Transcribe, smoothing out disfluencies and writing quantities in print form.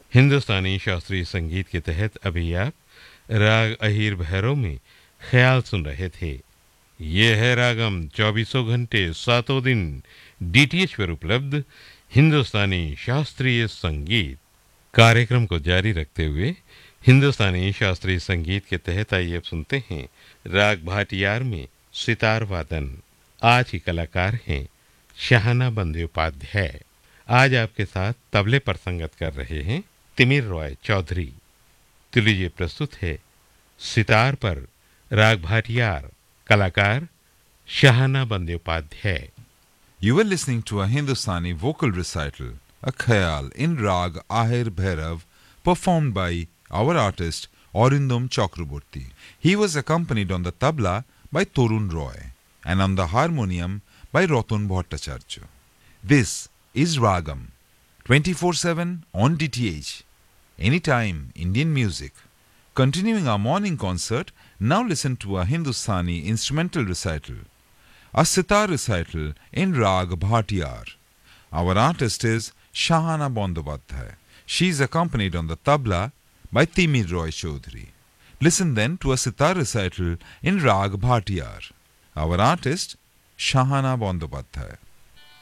हिंदुस्तानी शास्त्रीय संगीत के तहत अभी आप राग अहीर भैरव में ख्याल सुन रहे थे। ये है रागम 24 घंटे 7 दिन डीटीएच पर उपलब्ध हिंदुस्तानी शास्त्रीय संगीत। कार्यक्रम को जारी रखते हुए हिंदुस्तानी शास्त्रीय संगीत के तहत आइए अब सुनते हैं राग भाटियार में सितार वादन। आज के कलाकार हैं शाहना बंदोपाध्याय। आज आपके साथ तबले पर संगत कर रहे हैं तिमिर रॉय चौधरी। तो लीजिए प्रस्तुत है सितार पर राग भाटियार, कलाकार शाहना Bandyopadhyay. You were listening to a Hindustani vocal recital, a khayal in Rag Ahir Bhairav, performed by our artist Arindam Chakraborty. He was accompanied on the tabla by Torun Roy and on the harmonium by Ratan Bhattacharya. This is Ragam, 24/7 on DTH. Anytime Indian music. Continuing our morning concert, now listen to a Hindustani instrumental recital, a sitar recital in Rag Bhatiyar. Our artist is Shahana Bondobadhyay. She is accompanied on the tabla by Timir Roy Chaudhary. Listen then to a sitar recital in Rag Bhatiyar. Our artist Shahana Bondobadhyay.